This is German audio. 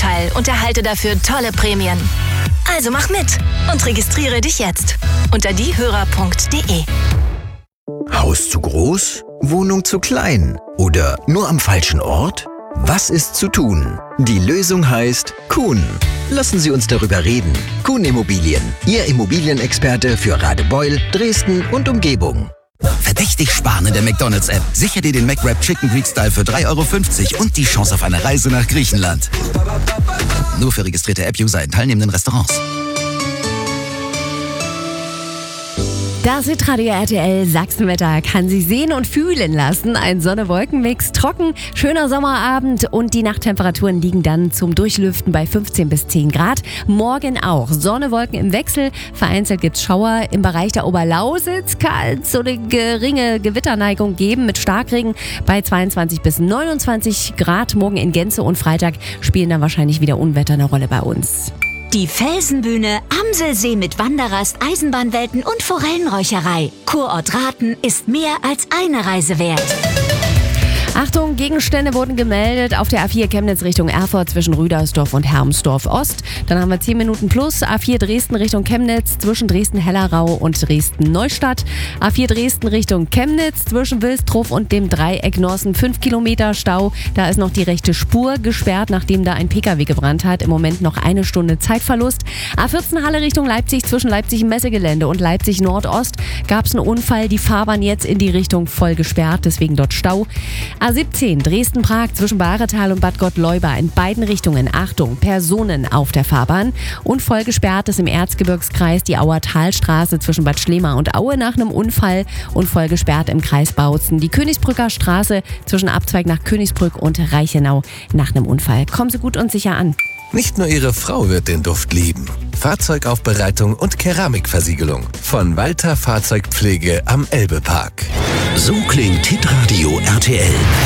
teil und erhalte dafür tolle Prämien. Also mach mit und registriere dich jetzt unter diehörer.de. Haus zu groß? Wohnung zu klein? Oder nur am falschen Ort? Was ist zu tun? Die Lösung heißt Kuhn. Lassen Sie uns darüber reden. Kuhn Immobilien, Ihr Immobilienexperte für Radebeul, Dresden und Umgebung. Verdächtig sparen in der McDonald's-App. Sicher dir den McWrap Chicken Greek Style für 3,50 € und die Chance auf eine Reise nach Griechenland. Nur für registrierte App-User in teilnehmenden Restaurants. Das Hitradio RTL Sachsenwetter kann sich sehen und fühlen lassen. Ein Sonne-Wolken-Mix, trocken, schöner Sommerabend und die Nachttemperaturen liegen dann zum Durchlüften bei 15 bis 10 Grad. Morgen auch Sonne, Wolken im Wechsel. Vereinzelt gibt es Schauer. Im Bereich der Oberlausitz kann es so eine geringe Gewitterneigung geben mit Starkregen bei 22 bis 29 Grad. Morgen in Gänze und Freitag spielen dann wahrscheinlich wieder Unwetter eine Rolle bei uns. Die Felsenbühne, Amselsee mit Wanderrast, Eisenbahnwelten und Forellenräucherei. Kurort Rathen ist mehr als eine Reise wert. Achtung, Gegenstände wurden gemeldet auf der A4 Chemnitz Richtung Erfurt zwischen Rüdersdorf und Hermsdorf Ost. Dann haben wir 10 Minuten plus. A4 Dresden Richtung Chemnitz zwischen Dresden-Hellerau und Dresden-Neustadt. A4 Dresden Richtung Chemnitz zwischen Wilsdruff und dem Dreieck Norsen 5 Kilometer Stau. Da ist noch die rechte Spur gesperrt, nachdem da ein Pkw gebrannt hat. Im Moment noch 1 Stunde Zeitverlust. A14 Halle Richtung Leipzig zwischen Leipzig Messegelände und Leipzig Nordost gab es einen Unfall. Die Fahrbahn jetzt in die Richtung voll gesperrt, deswegen dort Stau. A17 Dresden-Prag zwischen Bahretal und Bad Gottleuba in beiden Richtungen. Achtung, Personen auf der Fahrbahn. Und voll gesperrt ist im Erzgebirgskreis die Auer Talstraße zwischen Bad Schlema und Aue nach einem Unfall. Und voll gesperrt im Kreis Bautzen die Königsbrücker Straße zwischen Abzweig nach Königsbrück und Reichenau nach einem Unfall. Kommen Sie gut und sicher an. Nicht nur Ihre Frau wird den Duft lieben. Fahrzeugaufbereitung und Keramikversiegelung von Walter Fahrzeugpflege am Elbepark. So klingt Hitradio RTL.